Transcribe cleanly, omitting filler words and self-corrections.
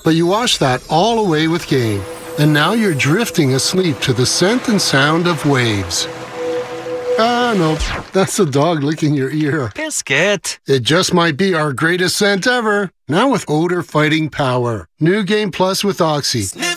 But you wash that all away with Gain. And now you're drifting asleep to the scent and sound of waves. Ah, no, that's the dog licking your ear. Biscuit. It just might be our greatest scent ever. Now with odor-fighting power. New Gain Plus with Oxy.